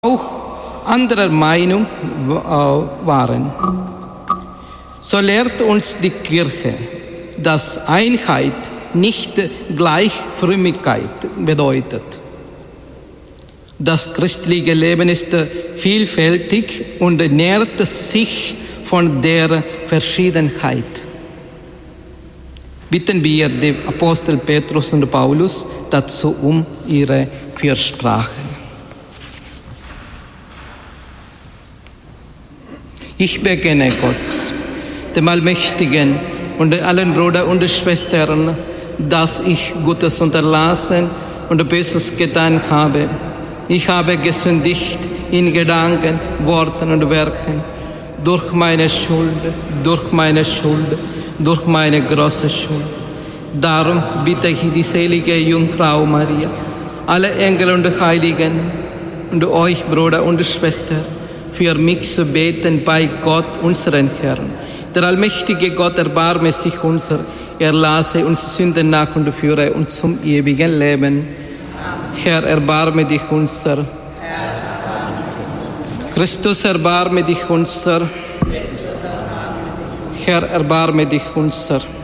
auch anderer Meinung waren. So lehrt uns die Kirche, dass Einheit nicht Gleichförmigkeit bedeutet. Das christliche Leben ist vielfältig und nährt sich von der Verschiedenheit. Bitten wir die Apostel Petrus und Paulus dazu um ihre Fürsprache. Ich bekenne Gott, dem Allmächtigen und allen Brüdern und Schwestern, dass ich Gutes unterlassen und Böses getan habe. Ich habe gesündigt in Gedanken, Worten und Werken, durch meine Schuld, durch meine große Schuld. Darum bitte ich die selige Jungfrau Maria, alle Engel und Heiligen und euch, Brüder und Schwestern, für mich zu beten bei Gott, unseren Herrn. Der allmächtige Gott erbarme sich unser, er lasse uns Sünden nach und führe uns zum ewigen Leben. Herr, erbarme dich unser. Christus, erbarme dich unser. Herr, erbarme dich unser.